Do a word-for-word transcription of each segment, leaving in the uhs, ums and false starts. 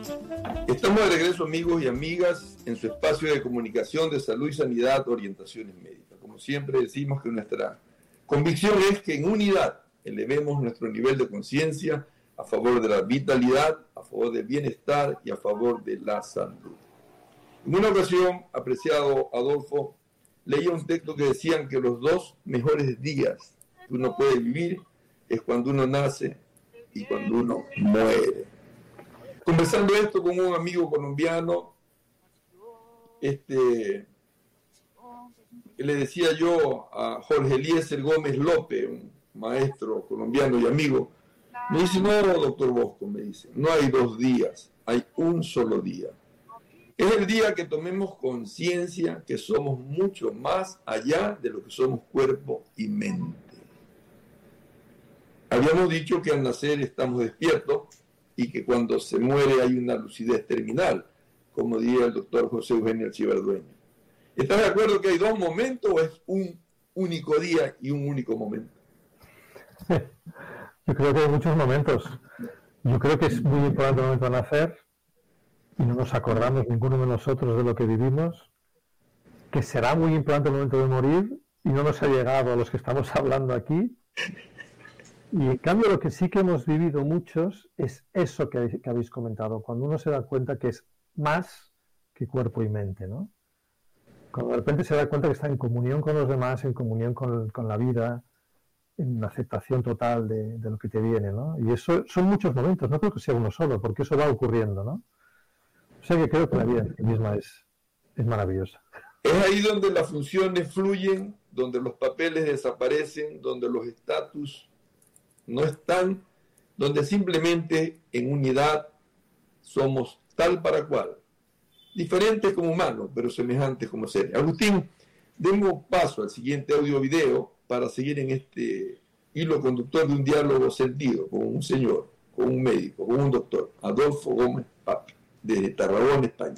Estamos de regreso, amigos y amigas, en su espacio de comunicación de salud y sanidad, orientaciones médicas. Como siempre decimos que nuestra convicción es que en unidad elevemos nuestro nivel de conciencia a favor de la vitalidad, a favor del bienestar y a favor de la salud. En una ocasión, apreciado Adolfo, leía un texto que decían que los dos mejores días que uno puede vivir es cuando uno nace y cuando uno muere. Conversando esto con un amigo colombiano, este, le decía yo a Jorge Eliezer Gómez López, un maestro colombiano y amigo, me dice, no, doctor Bosco, me dice, no hay dos días, hay un solo día. Es el día que tomemos conciencia que somos mucho más allá de lo que somos cuerpo y mente. Habíamos dicho que al nacer estamos despiertos y que cuando se muere hay una lucidez terminal, como diría el doctor José Eugenio Archibaldueño. ¿Estás de acuerdo que hay dos momentos o es un único día y un único momento? Yo creo que hay muchos momentos. Yo creo que es muy importante el momento de nacer y no nos acordamos ninguno de nosotros de lo que vivimos, que será muy importante el momento de morir y no nos ha llegado a los que estamos hablando aquí. Y en cambio lo que sí que hemos vivido muchos es eso que, que habéis comentado, cuando uno se da cuenta que es más que cuerpo y mente, ¿no? Cuando de repente se da cuenta que está en comunión con los demás, en comunión con, con la vida, en una aceptación total de, de lo que te viene, ¿no? Y eso son muchos momentos, no creo que sea uno solo, porque eso va ocurriendo, ¿no? O sea que creo que la vida en sí misma es, es maravillosa. Es ahí donde las funciones fluyen, donde los papeles desaparecen, donde los estatus no están, donde simplemente en unidad somos tal para cual, diferentes como humanos, pero semejantes como seres. Agustín, demos paso al siguiente audio video para seguir en este hilo conductor de un diálogo sentido con un señor, con un médico, con un doctor, Adolfo Gómez Papi, desde Tarragona, España.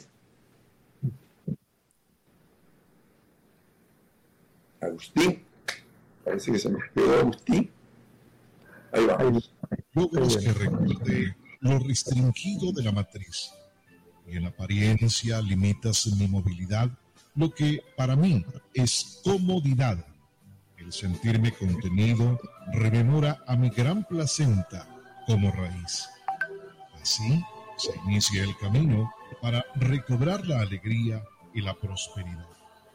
Agustín, parece que se me quedó Agustín. Ahí vamos. Logros que recuerde lo restringido de la matriz y en apariencia limitas mi movilidad, lo que para mí es comodidad. El sentirme contenido rememora a mi gran placenta como raíz. Así se inicia el camino para recobrar la alegría y la prosperidad.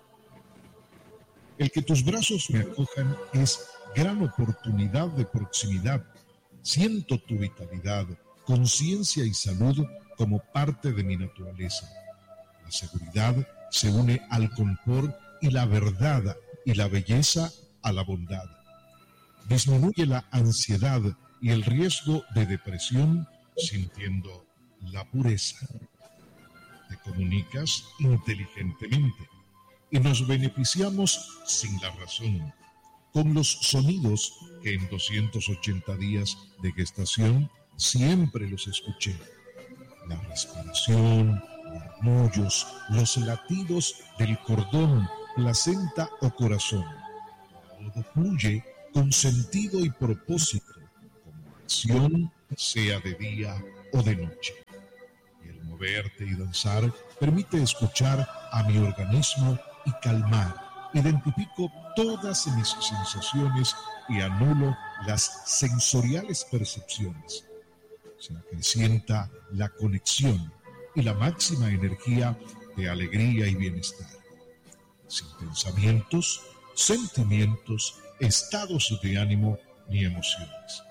El que tus brazos me acojan es gran oportunidad de proximidad. Siento tu vitalidad, conciencia y salud como parte de mi naturaleza. La seguridad se une al confort y la verdad y la belleza a la bondad. Disminuye la ansiedad y el riesgo de depresión sintiendo la pureza. Te comunicas inteligentemente y nos beneficiamos sin la razón, con los sonidos que en doscientos ochenta días de gestación siempre los escuché. La respiración, los murmullos, los latidos del cordón, placenta o corazón. Todo fluye con sentido y propósito, como acción, sea de día o de noche. Y el moverte y danzar permite escuchar a mi organismo y calmar. Identifico todas mis sensaciones y anulo las sensoriales percepciones. Se acrecienta la conexión y la máxima energía de alegría y bienestar. Sin pensamientos, sentimientos, estados de ánimo ni emociones.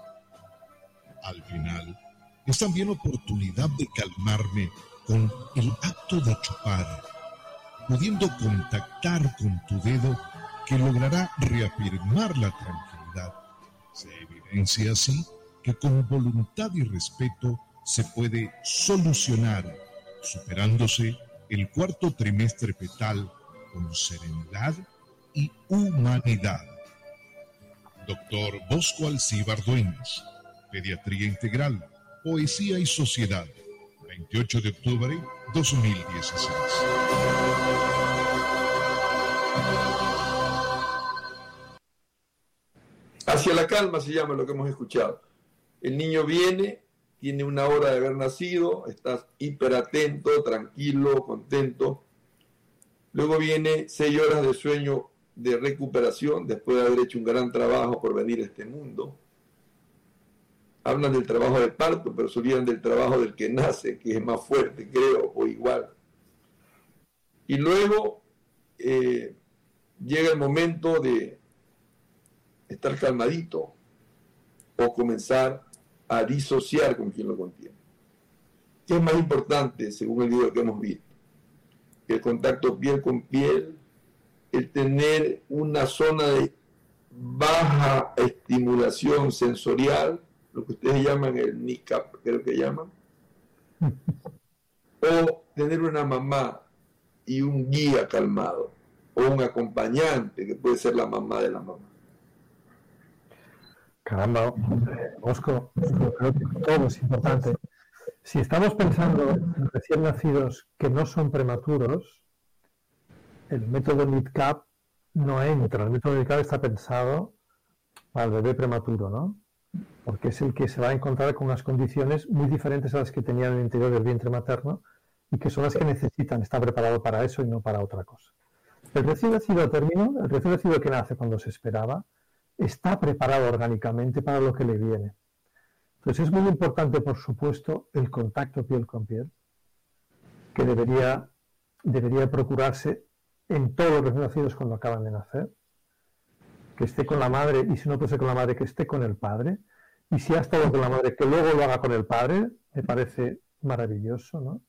Al final, es también oportunidad de calmarme con el acto de chupar, pudiendo contactar con tu dedo que logrará reafirmar la tranquilidad. Se evidencia así que con voluntad y respeto se puede solucionar, superándose el cuarto trimestre fetal con serenidad y humanidad. Doctor Bosco Alcíbar Dueñas, Pediatría Integral, Poesía y Sociedad, veintiocho de octubre de dos mil dieciséis. Hacia la calma se llama lo que hemos escuchado. El niño viene tiene una hora de haber nacido, estás hiperatento, tranquilo, contento. Luego viene seis horas de sueño de recuperación después de haber hecho un gran trabajo por venir a este mundo. Hablan del trabajo del parto, pero se olvidan del trabajo del que nace, que es más fuerte, creo, o igual. Y luego eh, llega el momento de estar calmadito o comenzar a disociar con quien lo contiene. ¿Qué es más importante, según el video que hemos visto? El contacto piel con piel, el tener una zona de baja estimulación sensorial, lo que ustedes llaman el N I C A P, creo que llaman, o tener una mamá y un guía calmado, o un acompañante, que puede ser la mamá de la mamá. Caramba, eh, Bosco, yo creo que todo es importante. Si estamos pensando en recién nacidos que no son prematuros, el método N I C A P no entra. El método N I C A P está pensado para el bebé prematuro, ¿no? Porque es el que se va a encontrar con unas condiciones muy diferentes a las que tenía en el interior del vientre materno y que son las que necesitan estar preparado para eso y no para otra cosa. El recién nacido a término, el recién nacido que nace cuando se esperaba, está preparado orgánicamente para lo que le viene. Entonces es muy importante, por supuesto, el contacto piel con piel, que debería, debería procurarse en todos los recién nacidos cuando acaban de nacer, que esté con la madre, y si no puede ser con la madre, que esté con el padre, y si ha estado con la madre, que luego lo haga con el padre, me parece maravilloso, ¿no?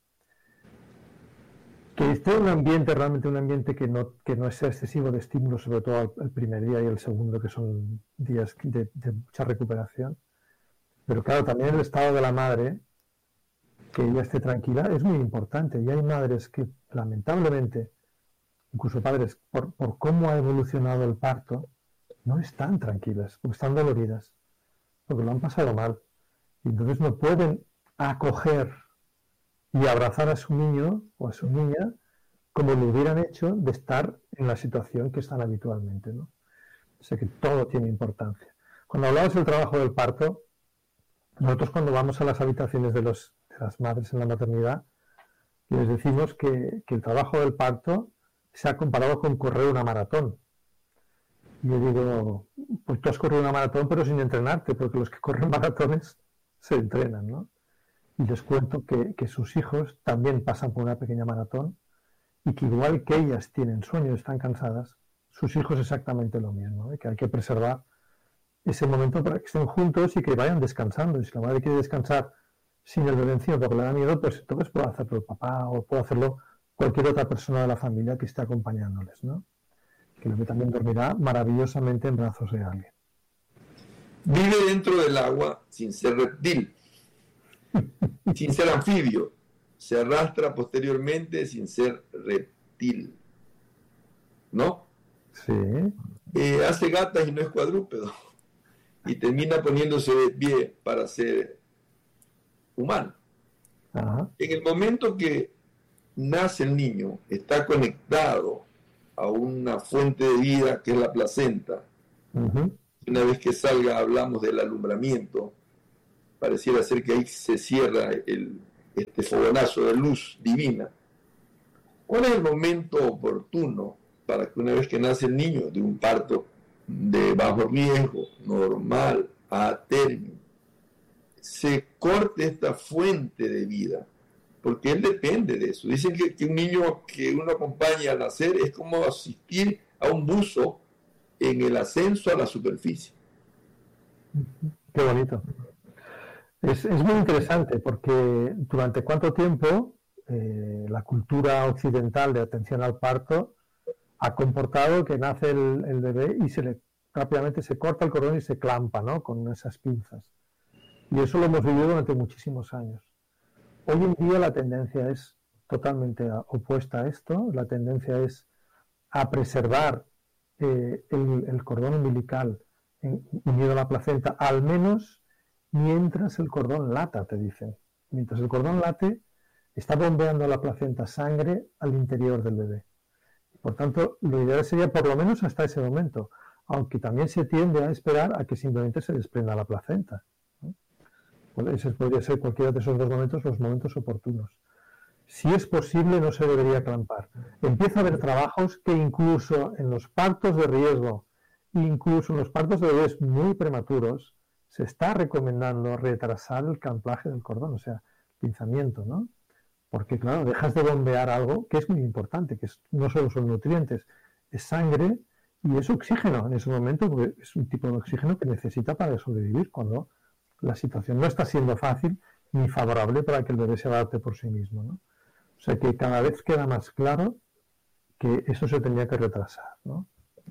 Que esté en un ambiente, realmente un ambiente que no, que no sea excesivo de estímulos, sobre todo el primer día y el segundo, que son días de, de mucha recuperación. Pero claro, también el estado de la madre, que ella esté tranquila, es muy importante. Y hay madres que, lamentablemente, incluso padres, por, por cómo ha evolucionado el parto, no están tranquilas, porque están doloridas, porque lo han pasado mal. Y entonces no pueden acoger y abrazar a su niño o a su niña como lo hubieran hecho de estar en la situación que están habitualmente, ¿no? O sea que todo tiene importancia. Cuando hablamos del trabajo del parto, nosotros cuando vamos a las habitaciones de, los, de las madres en la maternidad, les decimos que, que el trabajo del parto se ha comparado con correr una maratón. Y yo digo, pues tú has corrido una maratón pero sin entrenarte, porque los que corren maratones se entrenan, ¿no? Y les cuento que, que sus hijos también pasan por una pequeña maratón y que igual que ellas tienen sueño y están cansadas, sus hijos exactamente lo mismo, ¿eh? Que hay que preservar ese momento para que estén juntos y que vayan descansando. Y si la madre quiere descansar sin el bebé encima porque le da miedo, pues entonces puede hacerlo el papá o puede hacerlo cualquier otra persona de la familia que esté acompañándoles, ¿no? Que el bebé también dormirá maravillosamente en brazos de alguien. Vive dentro del agua sin ser reptil, sin ser anfibio, se arrastra posteriormente sin ser reptil, ¿no? Sí. Eh, hace gatas y no es cuadrúpedo, y termina poniéndose de pie para ser humano. Ajá. En el momento que nace el niño, está conectado a una fuente de vida que es la placenta. Uh-huh. Una vez que salga hablamos del alumbramiento. Pareciera ser que ahí se cierra el, este fogonazo de luz divina. ¿Cuál es el momento oportuno para que una vez que nace el niño de un parto de bajo riesgo, normal, a término, se corte esta fuente de vida? Porque él depende de eso. Dicen que, que un niño que uno acompaña al nacer es como asistir a un buzo en el ascenso a la superficie. Qué bonito. Es, es muy interesante porque durante cuánto tiempo eh, la cultura occidental de atención al parto ha comportado que nace el, el bebé y se le rápidamente se corta el cordón y se clampa, ¿no? Con esas pinzas. Y eso lo hemos vivido durante muchísimos años. Hoy en día la tendencia es totalmente opuesta a esto. La tendencia es a preservar eh, el, el cordón umbilical en, unido a la placenta, al menos mientras el cordón lata, te dicen. Mientras el cordón late, está bombeando a la placenta sangre al interior del bebé. Por tanto, lo ideal sería por lo menos hasta ese momento, aunque también se tiende a esperar a que simplemente se desprenda la placenta, ¿no? Pues ese podría ser cualquiera de esos dos momentos los momentos oportunos. Si es posible, no se debería clampar. Empieza a haber trabajos que incluso en los partos de riesgo, incluso en los partos de bebés muy prematuros, se está recomendando retrasar el clamplaje del cordón, o sea, pinzamiento, ¿no? Porque, claro, dejas de bombear algo que es muy importante, que es, no solo son nutrientes, es sangre y es oxígeno en ese momento, porque es un tipo de oxígeno que necesita para sobrevivir cuando la situación no está siendo fácil ni favorable para que el bebé se adapte por sí mismo, ¿no? O sea que cada vez queda más claro que eso se tenía que retrasar, ¿no?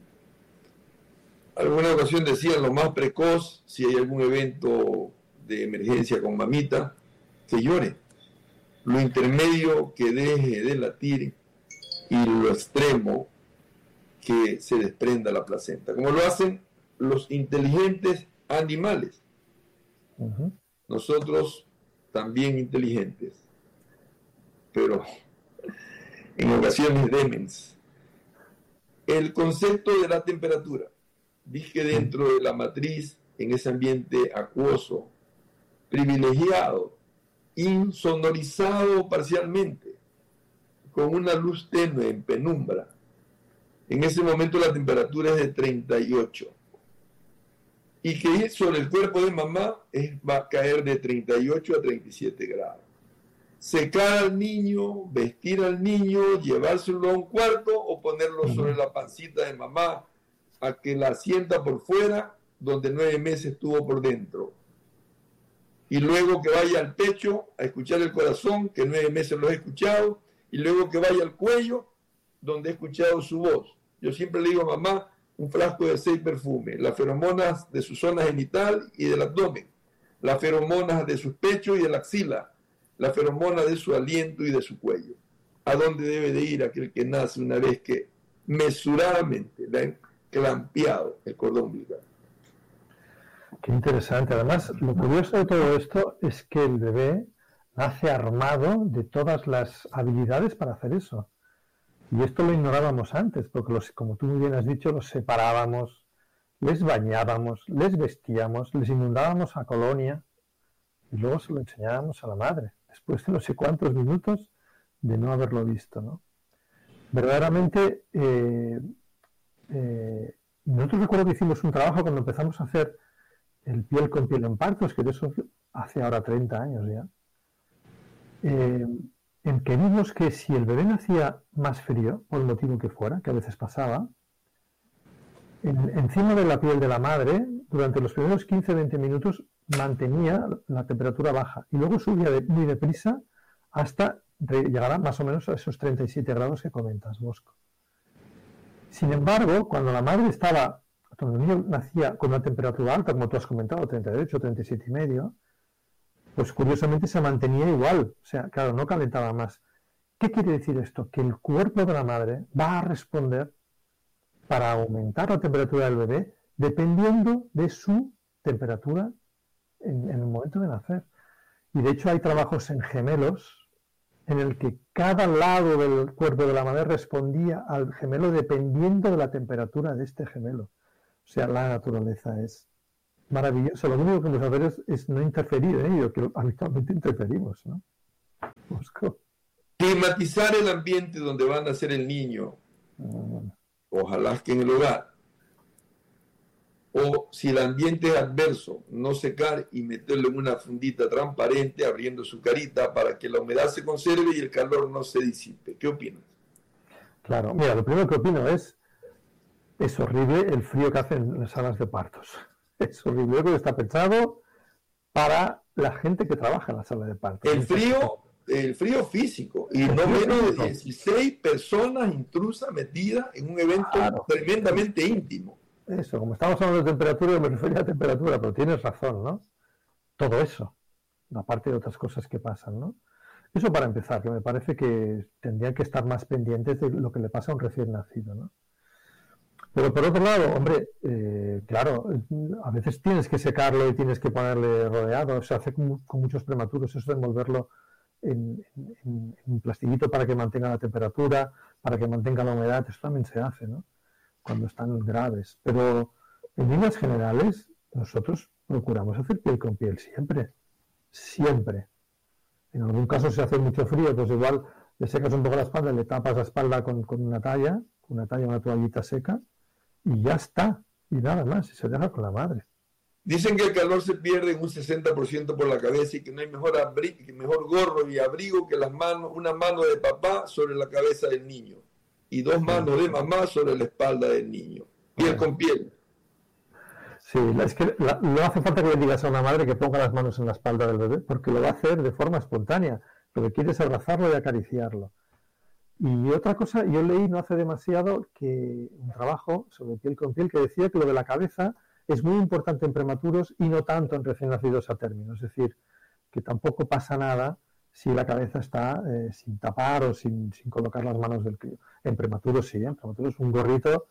Alguna ocasión decían lo más precoz, si hay algún evento de emergencia con mamita, que llore. Lo intermedio que deje de latir y lo extremo que se desprenda la placenta, como lo hacen los inteligentes animales. Uh-huh. Nosotros también inteligentes, pero en ocasiones demens. El concepto de la temperatura. Dije que dentro de la matriz, en ese ambiente acuoso, privilegiado, insonorizado parcialmente, con una luz tenue en penumbra, en ese momento la temperatura es de treinta y ocho. Y que sobre el cuerpo de mamá es, va a caer de treinta y ocho a treinta y siete grados. Secar al niño, vestir al niño, llevárselo a un cuarto o ponerlo sobre la pancita de mamá a que la sienta por fuera, donde nueve meses estuvo por dentro. Y luego que vaya al pecho a escuchar el corazón, que nueve meses lo he escuchado, y luego que vaya al cuello, donde he escuchado su voz. Yo siempre le digo a mamá, un frasco de seis perfumes, las feromonas de su zona genital y del abdomen, las feromonas de sus pechos y de la axila, la feromona de su aliento y de su cuello. ¿A dónde debe de ir aquel que nace una vez que mesuradamente le han clampeado el cordón umbilical? Qué interesante. Además, lo curioso de todo esto es que el bebé nace armado de todas las habilidades para hacer eso. Y esto lo ignorábamos antes, porque los, como tú muy bien has dicho, los separábamos, les bañábamos, les vestíamos, les inundábamos a colonia y luego se lo enseñábamos a la madre, después de no sé cuántos minutos de no haberlo visto, ¿no? Verdaderamente, eh, eh, nosotros recuerdo que hicimos un trabajo cuando empezamos a hacer el piel con piel en partos, que de eso hace ahora treinta años ya, eh, en que vimos que si el bebé nacía más frío, por el motivo que fuera, que a veces pasaba, en, encima de la piel de la madre, durante los primeros quince a veinte minutos mantenía la temperatura baja y luego subía de, muy deprisa hasta llegar a más o menos a esos treinta y siete grados que comentas, Bosco. Sin embargo, cuando la madre estaba, cuando el niño nacía con una temperatura alta, como tú has comentado, treinta y ocho, treinta y siete y medio, pues curiosamente se mantenía igual, o sea, claro, no calentaba más. ¿Qué quiere decir esto? Que el cuerpo de la madre va a responder para aumentar la temperatura del bebé dependiendo de su temperatura en, en el momento de nacer. Y de hecho hay trabajos en gemelos en el que cada lado del cuerpo de la madre respondía al gemelo dependiendo de la temperatura de este gemelo. O sea, la naturaleza es maravillosa. Lo único que podemos hacer es, es no interferir en ello, que habitualmente interferimos, ¿no? Busco. Climatizar el ambiente donde va a nacer el niño. Mm. Ojalá que en el hogar. O si el ambiente es adverso, no secar y meterlo en una fundita transparente abriendo su carita para que la humedad se conserve y el calor no se disipe. ¿Qué opinas? Claro, mira, lo primero que opino es es horrible el frío que hacen en las salas de partos. Es horrible, yo creo que está pensado para la gente que trabaja en la sala de partos. El frío, el frío físico, y no menos de dieciséis personas intrusas metidas en un evento claro. tremendamente íntimo. Eso, como estamos hablando de temperatura, yo me refería a temperatura, pero tienes razón, ¿no? Todo eso, aparte de otras cosas que pasan, ¿no? Eso para empezar, que me parece que tendrían que estar más pendientes de lo que le pasa a un recién nacido, ¿no? Pero por otro lado, hombre, eh, claro, a veces tienes que secarlo y tienes que ponerle rodeado, se hace con, con muchos prematuros, eso de envolverlo en, en, en un plastiquito para que mantenga la temperatura, para que mantenga la humedad, eso también se hace, ¿no? Cuando están graves. Pero en líneas generales, nosotros procuramos hacer piel con piel siempre. siempre. En algún caso se hace mucho frío, pues igual le secas un poco la espalda, le tapas la espalda con, con una talla, una talla, una toallita seca, y ya está. Y nada más, y se deja con la madre. Dicen que el calor se pierde en un sesenta por ciento por la cabeza y que no hay mejor, abri- mejor gorro y abrigo que las manos, una mano de papá sobre la cabeza del niño y dos manos de mamá sobre la espalda del niño. Piel con piel. Sí, es que la, no hace falta que le digas a una madre que ponga las manos en la espalda del bebé, porque lo va a hacer de forma espontánea. Lo que quiere es abrazarlo y acariciarlo. Y otra cosa, yo leí no hace demasiado que un trabajo sobre piel con piel que decía que lo de la cabeza es muy importante en prematuros y no tanto en recién nacidos a término. Es decir, que tampoco pasa nada si la cabeza está eh, sin tapar o sin, sin colocar las manos del crío. En prematuros sí, ¿eh? En prematuros un gorrito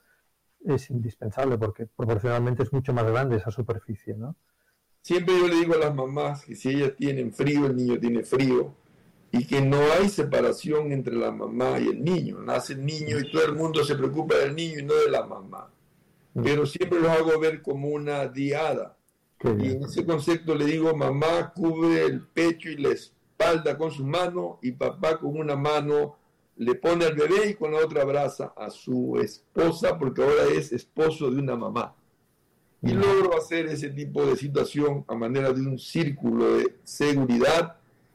es indispensable porque proporcionalmente es mucho más grande esa superficie, ¿no? Siempre yo le digo a las mamás que si ellas tienen frío, el niño tiene frío y que no hay separación entre la mamá y el niño. Nace el niño y todo el mundo se preocupa del niño y no de la mamá. Pero siempre los hago ver como una diada. Y en ese concepto le digo, mamá cubre el pecho y la espalda con su mano y papá con una mano le pone al bebé y con la otra abraza a su esposa porque ahora es esposo de una mamá. Y logro hacer ese tipo de situación a manera de un círculo de seguridad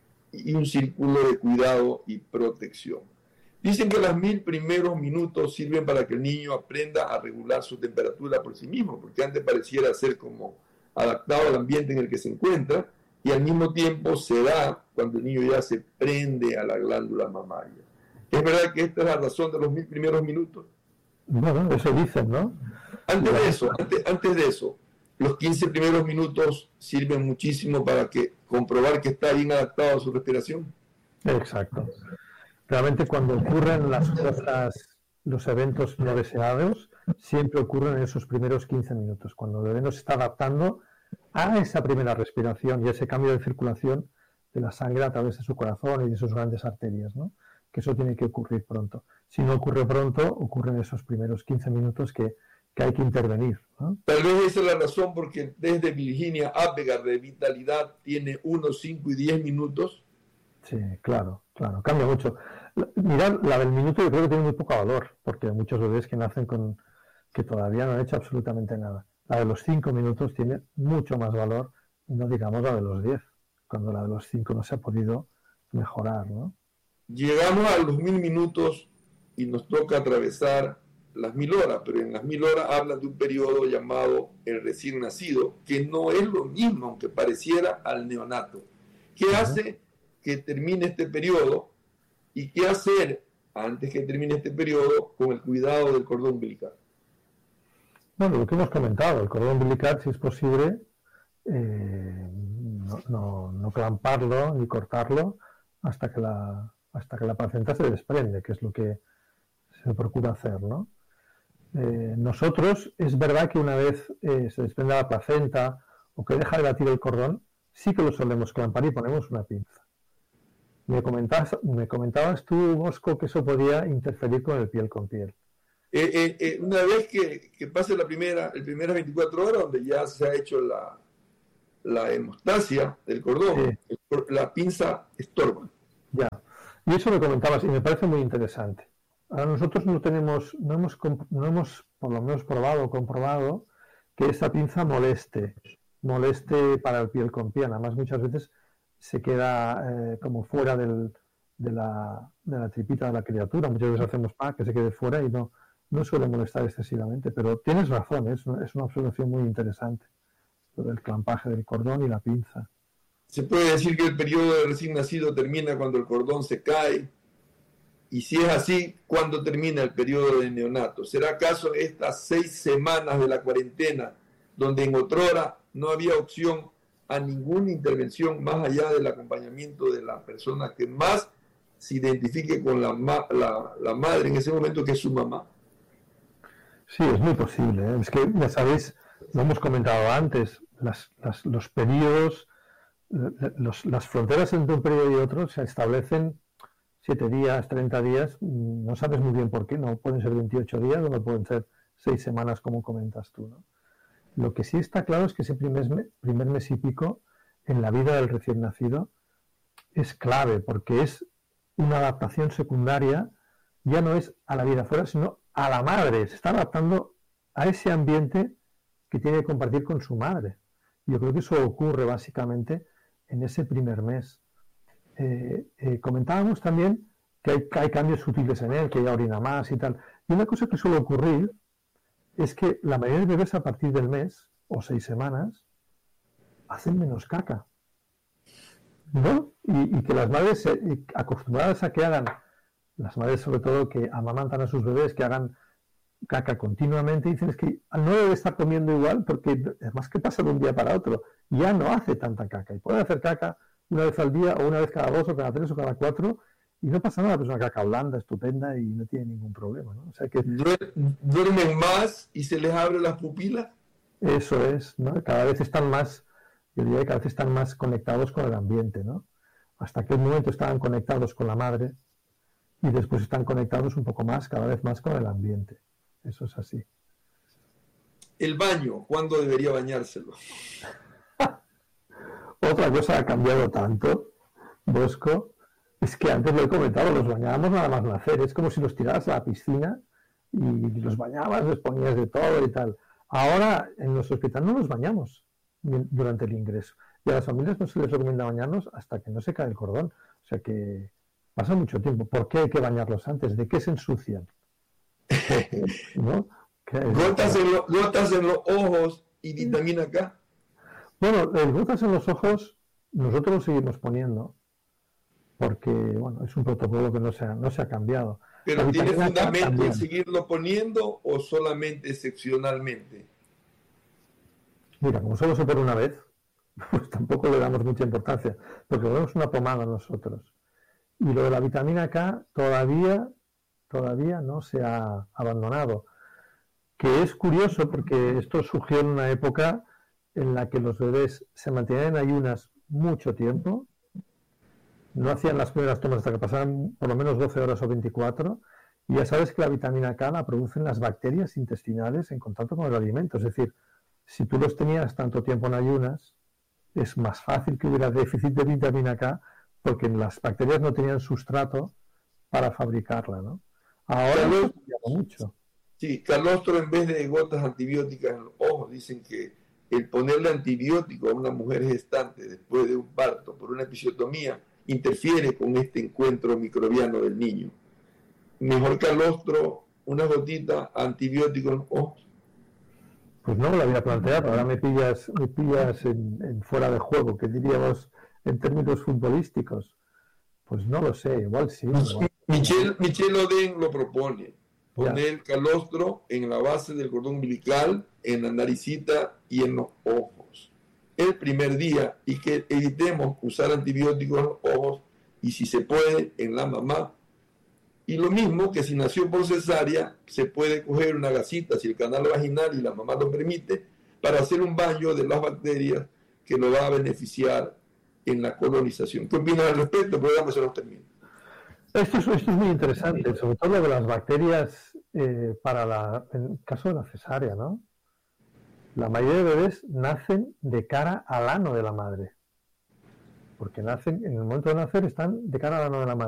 y un círculo de cuidado y protección. Dicen que los mil primeros minutos sirven para que el niño aprenda a regular su temperatura por sí mismo, porque antes pareciera ser como adaptado al ambiente en el que se encuentra, y al mismo tiempo se da cuando el niño ya se prende a la glándula mamaria. ¿Es verdad que esta es la razón de los mil primeros minutos? Bueno, eso dicen, ¿no? Antes de eso, antes, antes de eso, los quince primeros minutos sirven muchísimo para que comprobar que está bien adaptado a su respiración. Exacto. Realmente cuando ocurren las cosas, los eventos no deseados, siempre ocurren en esos primeros quince minutos, cuando el bebé no se está adaptando a esa primera respiración y ese cambio de circulación de la sangre a través de su corazón y de sus grandes arterias, ¿no? Que eso tiene que ocurrir pronto. Si no ocurre pronto, ocurren esos primeros quince minutos que, que hay que intervenir, ¿no? Tal vez esa es la razón porque desde Virginia Apgar de Vitalidad tiene uno, cinco y diez minutos. Sí, claro, claro, cambia mucho. Mirad, la del minuto yo creo que tiene muy poco valor, porque hay muchos bebés que nacen con que todavía no han hecho absolutamente nada. La de los cinco minutos tiene mucho más valor, no digamos la de los diez, cuando la de los cinco no se ha podido mejorar, ¿no? Llegamos a los mil minutos y nos toca atravesar las mil horas, pero en las mil horas hablan de un periodo llamado el recién nacido, que no es lo mismo, aunque pareciera, al neonato. ¿Qué uh-huh. hace que termine este periodo y qué hacer antes que termine este periodo con el cuidado del cordón umbilical? Bueno, lo que hemos comentado, el cordón umbilical, si es posible, eh, no, no, no clamparlo ni cortarlo hasta que la hasta que la placenta se desprende, que es lo que se procura hacer, ¿no? Eh, nosotros, es verdad que una vez eh, se desprende la placenta o que deja de latir el cordón, sí que lo solemos clampar y ponemos una pinza. Me comentabas, me comentabas tú, Bosco, que eso podía interferir con el piel con piel. Eh, eh, eh, una vez que, que pase la primera, el primeras veinticuatro horas, donde ya se ha hecho la, la hemostasia del cordón, sí. el, la pinza estorba. Ya, y eso me comentabas y me parece muy interesante. Ahora nosotros no tenemos, no hemos, no hemos por lo menos probado o comprobado que esa pinza moleste, moleste para el piel con piel. Además muchas veces se queda eh, como fuera del, de, la, de la tripita de la criatura. Muchas veces hacemos para que se quede fuera y no, no suele molestar excesivamente. Pero tienes razón, es una, es una observación muy interesante, lo del clampaje del cordón y la pinza. Se puede decir que el periodo de recién nacido termina cuando el cordón se cae. Y si es así, ¿cuándo termina el periodo de neonato? ¿Será acaso estas seis semanas de la cuarentena, donde en otrora no había opción a ninguna intervención más allá del acompañamiento de la persona que más se identifique con la, ma la, la madre en ese momento, que es su mamá? Sí, es muy posible, ¿eh? Es que, ya sabéis, lo hemos comentado antes, las, las, los periodos, los, las fronteras entre un periodo y otro se establecen siete días, treinta días, no sabes muy bien por qué, no pueden ser veintiocho días o no pueden ser seis semanas como comentas tú, ¿no? Lo que sí está claro es que ese primer mes, primer mes y pico en la vida del recién nacido es clave, porque es una adaptación secundaria, ya no es a la vida afuera, sino a la madre. Se está adaptando a ese ambiente que tiene que compartir con su madre. Yo creo que eso ocurre básicamente en ese primer mes. Eh, eh, comentábamos también que hay, que hay cambios sutiles en él, que ya orina más y tal. Y una cosa que suele ocurrir es que la mayoría de bebés a partir del mes o seis semanas hacen menos caca, ¿no? Y, y que las madres se, acostumbradas a que hagan, las madres sobre todo que amamantan a sus bebés, que hagan caca continuamente, dicen es que no debe estar comiendo igual porque además que pasa de un día para otro, ya no hace tanta caca y puede hacer caca una vez al día o una vez cada dos o cada tres o cada cuatro y no pasa nada, pues una caca blanda, estupenda y no tiene ningún problema, ¿no? O sea que duermen más y se les abren las pupilas. Eso es, ¿no? Cada vez están más, yo diría que cada vez están más conectados con el ambiente, ¿no? Hasta que un momento estaban conectados con la madre y después están conectados un poco más, cada vez más con el ambiente. Eso es así. El baño, ¿cuándo debería bañárselo? Otra cosa que ha cambiado tanto, Bosco, es que antes lo he comentado, los bañábamos nada más nacer. Es como si los tiraras a la piscina y los bañabas, les ponías de todo y tal. Ahora en nuestro hospital no los bañamos durante el ingreso. Y a las familias no se les recomienda bañarnos hasta que no se cae el cordón. O sea que pasa mucho tiempo. ¿Por qué hay que bañarlos antes? ¿De qué se ensucian? ¿No? Gotas en, lo, gotas en los ojos y vitamina K. Bueno, el gotas en los ojos nosotros lo seguimos poniendo porque bueno, es un protocolo que no se ha, no se ha cambiado. ¿Pero tiene fundamento en seguirlo poniendo o solamente excepcionalmente? Mira, como solo se pone una vez, pues tampoco le damos mucha importancia, porque ponemos una pomada nosotros. Y lo de la vitamina K todavía, todavía no se ha abandonado. Que es curioso porque esto surgió en una época en la que los bebés se mantenían en ayunas mucho tiempo, no hacían las primeras tomas hasta que pasaran por lo menos doce horas o veinticuatro, y ya sabes que la vitamina K la producen las bacterias intestinales en contacto con el alimento. Es decir, si tú los tenías tanto tiempo en ayunas, es más fácil que hubiera déficit de vitamina K porque las bacterias no tenían sustrato para fabricarla, ¿no? Ahora Carlos, ha cambiado mucho. Sí, calostro en vez de gotas antibióticas en los ojos. Dicen que el ponerle antibiótico a una mujer gestante después de un parto por una episiotomía interfiere con este encuentro microbiano del niño. Mejor calostro, una gotita antibiótico en los ojos. Pues no me lo había planteado, ahora me pillas, me pillas en, en fuera de juego, que diríamos en términos futbolísticos. Pues no lo sé, igual sí. Igual. Michel, Michel Oden lo propone, poner calostro en la base del cordón umbilical, en la naricita y en los ojos. El primer día, y que evitemos usar antibióticos en los ojos y si se puede en la mamá. Y lo mismo que si nació por cesárea, se puede coger una gasita, si el canal vaginal y la mamá lo permite, para hacer un baño de las bacterias que lo va a beneficiar en la colonización. ¿Qué opinas al respecto? Pero ya se nos termina. Esto es, esto es muy interesante, sobre todo lo de las bacterias eh, para la, en el caso de la cesárea, ¿no? La mayoría de bebés nacen de cara al ano de la madre, porque nacen, en el momento de nacer están de cara al ano de la madre.